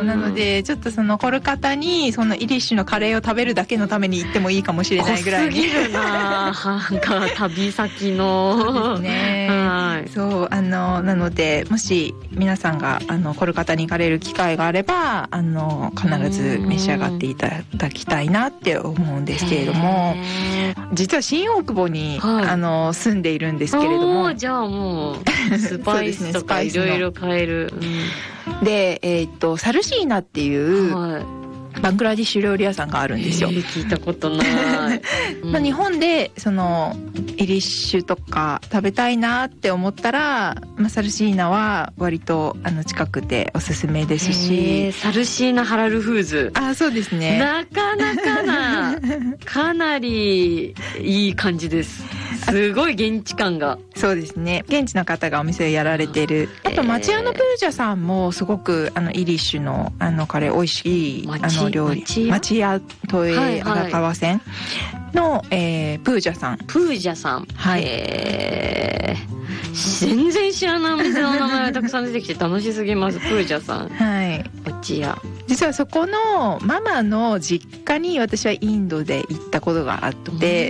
なのでちょっとそのコルカタにそのイリッシュのカレーを食べるだけのために行ってもいいかもしれないぐらいに。 濃すぎるななんか旅先のそうですね。はい。そうなのでもし皆さんがコルカタに行かれる機会があれば必ず召し上がっていただきたいなって思うんですけれども、実は新大久保に、はい、住んでいるんですけれども、 じゃあもうスパイスとかいろいろ買える、 でサルシーナっていう、はい、バングラディッシュ料理屋さんがあるんですよ。 聞いたことない、 まあ、日本でそのイリッシュとか食べたいなって思ったら、まあ、サルシーナは割と近くでおすすめですし。 サルシーナハラルフーズ。 そうですね。 なかなかなかなりいい感じです。すごい現地感が。 そうですね。現地の方がお店をやられてる。あと町屋のプージャさんもすごくイリッシュのカレー美味しい料理。町屋都営荒川線の、プージャさん。 プージャさん。 はい。 全然知らないお店の名前がたくさん出てきて楽しすぎます。プージャさん。 はい。 町屋。 実はそこのママの実家に私はインドで行ったことがあって、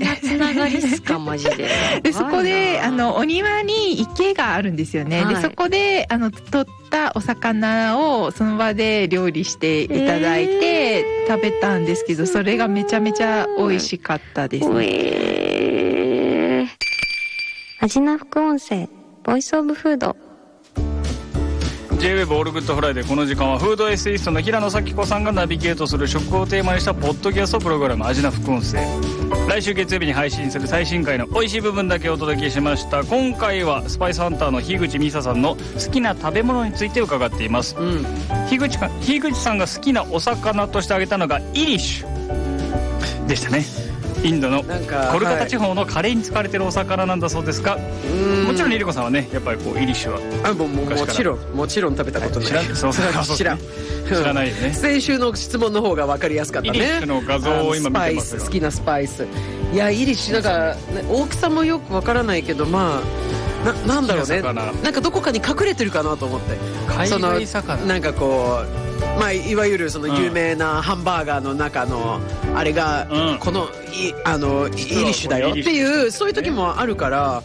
つながりっすかマジで。 でそこでお庭に池があるんですよね。はい、でそこで取ったお魚をその場で料理していただいて食べたんですけど、それがめちゃめちゃ美味しかったですね。 アジナ副音声ボイスオブフード。 J-WAVE オールグッドフライデー。この時間はフードエッセイストの平野咲子さんがナビゲートする食をテーマにしたポッドキャストプログラムアジナ副音声。来週月曜日に配信する最新回の美味しい部分だけお届けしました。今回はスパイスハンターの樋口美沙さんの好きな食べ物について伺っています。樋口さんが好きなお魚として挙げたのがイリッシュでしたね。インドのコルカタ地方のカレーに使われてるお魚なんだそうですが、もちろんリリコさんはねやっぱりこうイリッシュはもちろん食べたことない。知らないよね。先週の質問の方が分かりやすかったね。 イリッシュの画像を今見てますよ。 好きなスパイス。いやイリッシュなんか大きさもよく分からないけど、まあなんだろうね、なんかどこかに隠れてるかなと思って。 海外魚なんかこうまあ、いわゆるその有名なハンバーガーの中のあれがこのイリッシュだよっていうそういう時もあるから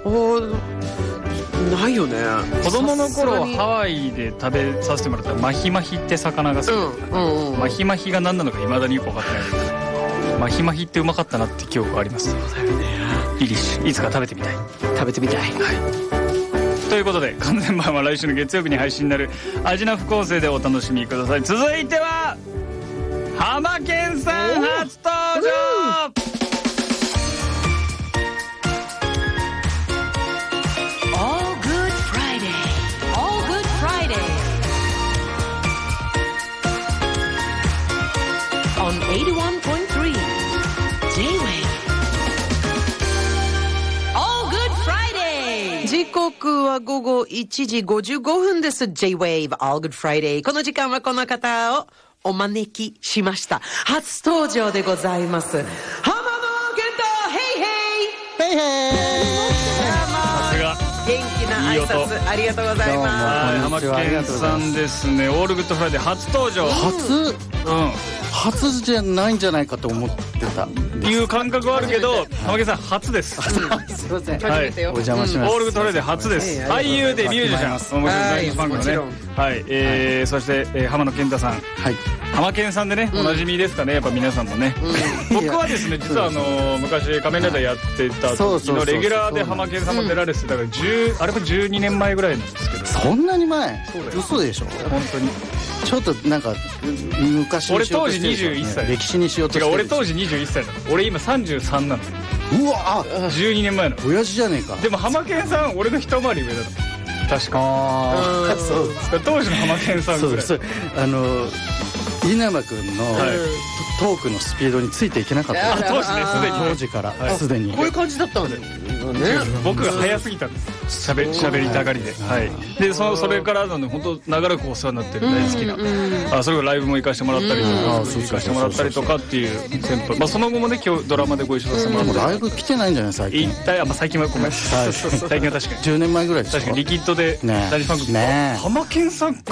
ないよね。 子供の頃ハワイで食べさせてもらったマヒマヒって魚が好き、マヒマヒが何なのか未だによく分かってないけど、マヒマヒってうまかったなって記憶があります。 そうだよね。 イリッシュいつか食べてみたい。はいということで完全版は来週の月曜日に配信になるアジナ副音声でお楽しみください。続いてはハマケンさん初登場。 時刻は午後1時55分です。 J-WAVE All Good Friday。 この時間はこの方をお招きしました。初登場でございます。浜野健太。ヘイヘイヘイヘイ。さすが元気な挨拶ありがとうございます。 浜健さんですね。オールグッドフライデー初登場。 初じゃないんじゃないかと思ってたいう感覚はあるけど、浜健さん初です。 すいません、 初めてよ。 お邪魔します。 オールグッドフライデー初です。俳優でミュージシャン、もちろんはい、そして浜野健太さん、浜健さんでねおなじみですかね、やっぱ皆さんもね。僕はですね実は昔仮面ライダーやってた時のレギュラーで浜健さんも出られてたからあれも12年前ぐらいなんですけど。 そんなに前？嘘でしょ本当に。ちょっとなんか昔俺当時21歳歴史にしようとしてる。 俺当時21歳だ。俺今33なの。 うわ 12年前の親父じゃねえか。 でも浜健さん俺の一回り上だった確か。そう当時の浜健さんぐらい。そう稲葉君のトークのスピードについていけなかった。 当時ね当時からすでにこういう感じだったんだよね。 僕が早すぎたんです。しゃべりたがりで。でそれからなんで本当長らくお世話になってる大好きな。それからライブも行かしてもらったりとか行かしてもらったりとかっていう先輩。その後もね今日ドラマでご一緒させてもらって。 ライブ来てないんじゃない最近。 最近はごめん。最近は確かに。 10年前ぐらいですか。 確かにリキッドで大ファンク。浜健さん